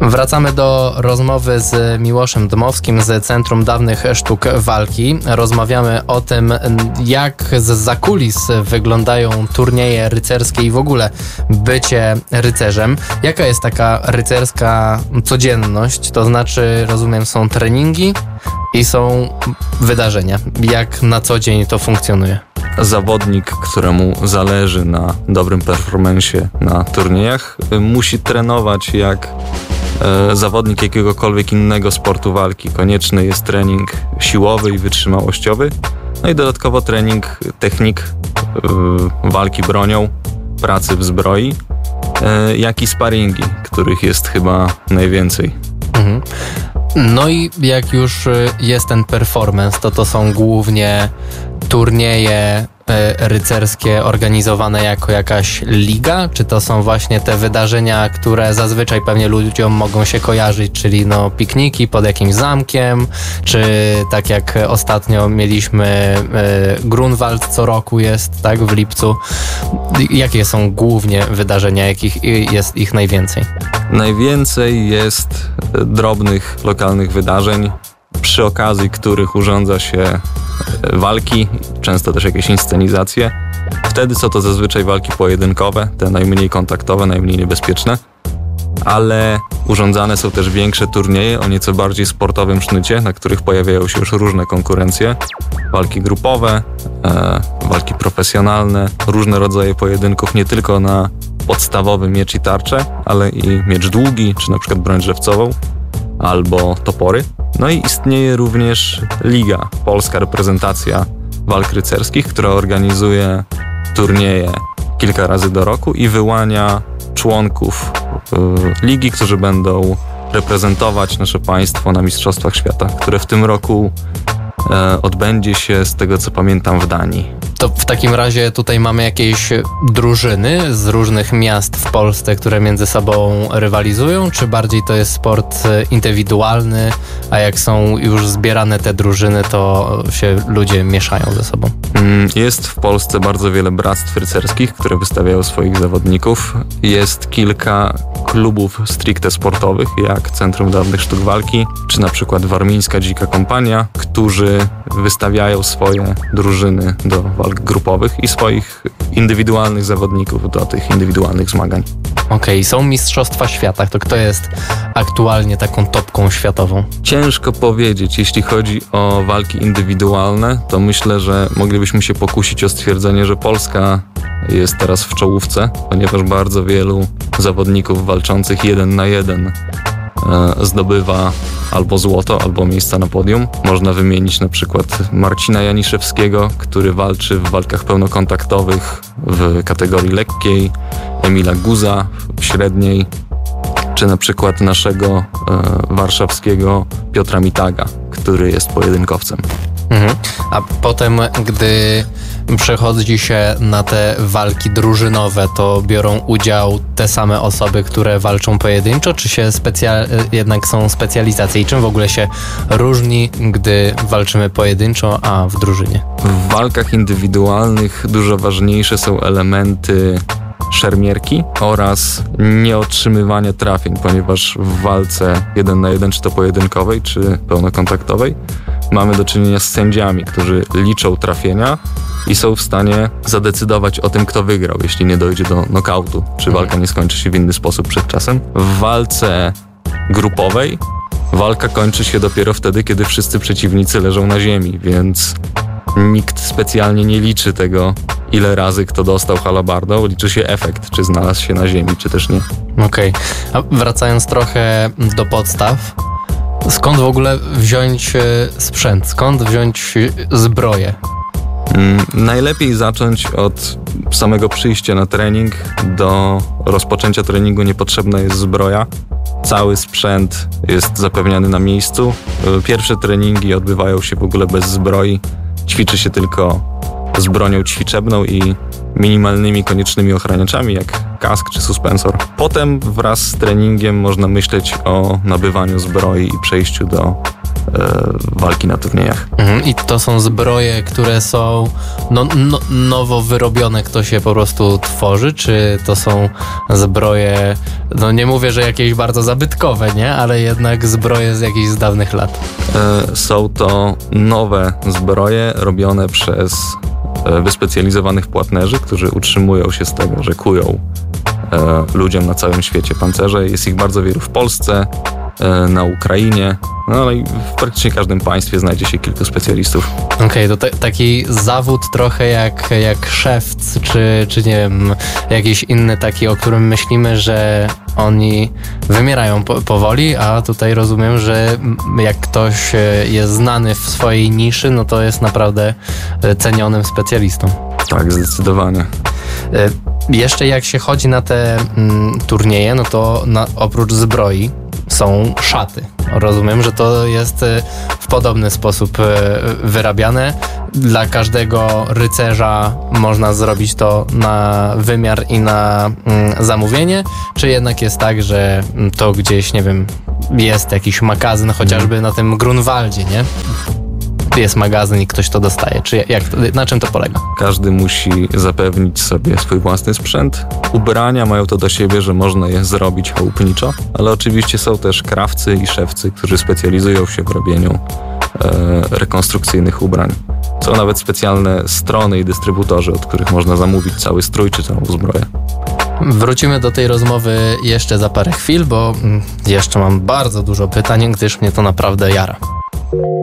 Wracamy do rozmowy z Miłoszem Dmowskim z Centrum Dawnych Sztuk Walki. Rozmawiamy o tym, jak zza kulis wyglądają turnieje rycerskie i w ogóle bycie rycerzem. Jaka jest taka rycerska codzienność? To znaczy, rozumiem, są treningi i są wydarzenia. Jak na co dzień to funkcjonuje? Zawodnik, któremu zależy na dobrym performance'ie na turniejach, musi trenować jak zawodnik jakiegokolwiek innego sportu walki. Konieczny jest trening siłowy i wytrzymałościowy, no i dodatkowo trening technik walki bronią, pracy w zbroi, jak i sparingi, których jest chyba najwięcej. Mhm. No i jak już jest ten performance, to są głównie turnieje rycerskie organizowane jako jakaś liga? Czy to są właśnie te wydarzenia, które zazwyczaj pewnie ludziom mogą się kojarzyć, czyli pikniki pod jakimś zamkiem, czy tak jak ostatnio mieliśmy Grunwald co roku jest, tak, w lipcu. Jakie są głównie wydarzenia, jakich jest ich najwięcej? Najwięcej jest drobnych, lokalnych wydarzeń, przy okazji których urządza się walki, często też jakieś inscenizacje. Wtedy są to zazwyczaj walki pojedynkowe, te najmniej kontaktowe, najmniej niebezpieczne, ale urządzane są też większe turnieje o nieco bardziej sportowym sznycie, na których pojawiają się już różne konkurencje. Walki grupowe, walki profesjonalne, różne rodzaje pojedynków, nie tylko na podstawowy miecz i tarczę, ale i miecz długi, czy na przykład broń drzewcową, albo topory. No i istnieje również liga, polska reprezentacja walk rycerskich, która organizuje turnieje kilka razy do roku i wyłania członków ligi, którzy będą reprezentować nasze państwo na Mistrzostwach Świata, które w tym roku odbędzie się, z tego co pamiętam, w Danii. To w takim razie tutaj mamy jakieś drużyny z różnych miast w Polsce, które między sobą rywalizują, czy bardziej to jest sport indywidualny, a jak są już zbierane te drużyny, to się ludzie mieszają ze sobą? Jest w Polsce bardzo wiele bractw rycerskich, które wystawiają swoich zawodników. Jest kilka klubów stricte sportowych, jak Centrum Dawnych Sztuk Walki, czy na przykład Warmińska Dzika Kompania, którzy wystawiają swoje drużyny do walk grupowych i swoich indywidualnych zawodników do tych indywidualnych zmagań. Okej, są Mistrzostwa Świata. To kto jest aktualnie taką topką światową? Ciężko powiedzieć. Jeśli chodzi o walki indywidualne, to myślę, że moglibyśmy się pokusić o stwierdzenie, że Polska jest teraz w czołówce, ponieważ bardzo wielu zawodników walczących 1 na 1 zdobywa albo złoto, albo miejsca na podium. Można wymienić na przykład Marcina Janiszewskiego, który walczy w walkach pełnokontaktowych w kategorii lekkiej, Emila Guza w średniej, czy na przykład naszego warszawskiego Piotra Mitaga, który jest pojedynkowcem. A potem, gdy przechodzi się na te walki drużynowe, to biorą udział te same osoby, które walczą pojedynczo, czy się jednak są specjalizacje? I czym w ogóle się różni, gdy walczymy pojedynczo, a w drużynie? W walkach indywidualnych dużo ważniejsze są elementy szermierki oraz nieotrzymywanie trafień, ponieważ w walce 1 na 1, czy to pojedynkowej, czy pełnokontaktowej, mamy do czynienia z sędziami, którzy liczą trafienia i są w stanie zadecydować o tym, kto wygrał, jeśli nie dojdzie do nokautu, czy walka nie skończy się w inny sposób przed czasem. W walce grupowej walka kończy się dopiero wtedy, kiedy wszyscy przeciwnicy leżą na ziemi, więc nikt specjalnie nie liczy tego, ile razy kto dostał halabardą, liczy się efekt, czy znalazł się na ziemi, czy też nie. Okej. A wracając trochę do podstaw, skąd w ogóle wziąć sprzęt? Skąd wziąć zbroję? Najlepiej zacząć od samego przyjścia na trening. Do rozpoczęcia treningu niepotrzebna jest zbroja. Cały sprzęt jest zapewniany na miejscu. Pierwsze treningi odbywają się w ogóle bez zbroi. Ćwiczy się tylko z bronią ćwiczebną i minimalnymi koniecznymi ochraniaczami, jak kask czy suspensor. Potem wraz z treningiem można myśleć o nabywaniu zbroi i przejściu do walki na turniejach. I to są zbroje, które są nowo wyrobione, kto się po prostu tworzy, czy to są zbroje, no nie mówię, że jakieś bardzo zabytkowe, nie? Ale jednak zbroje z jakichś z dawnych lat. Są to nowe zbroje robione przez wyspecjalizowanych płatnerzy, którzy utrzymują się z tego, że kują ludziom na całym świecie pancerze. Jest ich bardzo wielu w Polsce, na Ukrainie, no ale w praktycznie każdym państwie znajdzie się kilku specjalistów. Okej, to taki zawód trochę jak szewc, czy nie wiem, jakiś inny taki, o którym myślimy, że oni wymierają powoli, a tutaj rozumiem, że jak ktoś jest znany w swojej niszy, no to jest naprawdę cenionym specjalistą. Tak, zdecydowanie. Jeszcze jak się chodzi na te turnieje, no to oprócz zbroi są szaty. Rozumiem, że to jest w podobny sposób wyrabiane. Dla każdego rycerza można zrobić to na wymiar i na zamówienie, czy jednak jest tak, że to gdzieś, nie wiem, jest jakiś magazyn, chociażby na tym Grunwaldzie, nie? Jest magazyn i ktoś to dostaje. Czy na czym to polega? Każdy musi zapewnić sobie swój własny sprzęt. Ubrania mają to do siebie, że można je zrobić chałupniczo, ale oczywiście są też krawcy i szewcy, którzy specjalizują się w robieniu rekonstrukcyjnych ubrań. Są nawet specjalne strony i dystrybutorzy, od których można zamówić cały strój czy całą zbroję. Wrócimy do tej rozmowy jeszcze za parę chwil, bo jeszcze mam bardzo dużo pytań, gdyż mnie to naprawdę jara.